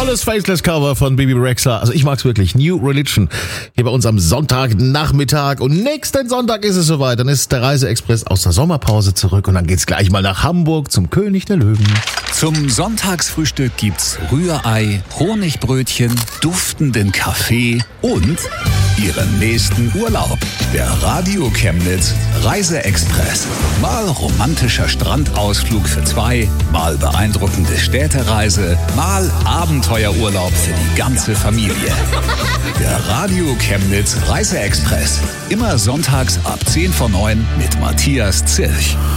Tolles Faceless-Cover von Bibi Rexha. Also ich mag's wirklich. New Religion. Hier bei uns am Sonntagnachmittag. Und nächsten Sonntag ist es soweit. Dann ist der Reiseexpress aus der Sommerpause zurück. Und dann geht's gleich mal nach Hamburg zum König der Löwen. Zum Sonntagsfrühstück gibt's Rührei, Honigbrötchen, duftenden Kaffee und Ihren nächsten Urlaub. Der Radio Chemnitz Reiseexpress. Mal romantischer Strandausflug für zwei, mal beeindruckende Städtereise, mal Abenteuerurlaub für die ganze Familie. Der Radio Chemnitz Reiseexpress. Immer sonntags ab 10 vor 9 mit Matthias Zilch.